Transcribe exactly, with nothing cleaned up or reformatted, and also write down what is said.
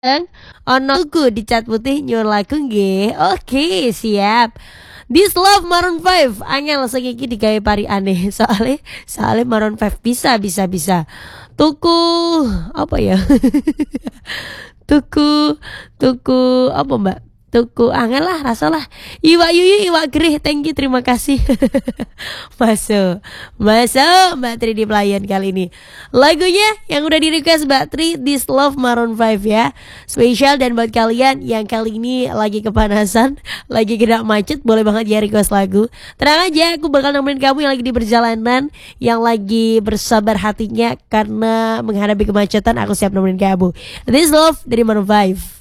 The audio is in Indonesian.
Ono tuku di cat putih nyuwun lagu nggih. Oke, siap. This Love Maroon five angel sing iki digawe pari aneh. Soale soale Maroon five bisa bisa bisa. Tuku apa ya? tuku tuku apa Mbak? Tuku angel lah rasalah. Iwak yuyu iwak gerih. Thank you, terima kasih. Masuk. Masuk Mbak Tri di pelayan kali ini. Lagunya yang udah di request Mbak Tri, This Love Maroon five ya. Spesial dan buat kalian yang kali ini lagi kepanasan, lagi kena macet, boleh banget ya request lagu. Tenang aja, aku bakal nemenin kamu yang lagi di perjalanan, yang lagi bersabar hatinya karena menghadapi kemacetan. Aku siap nemenin kamu. This Love dari Maroon five.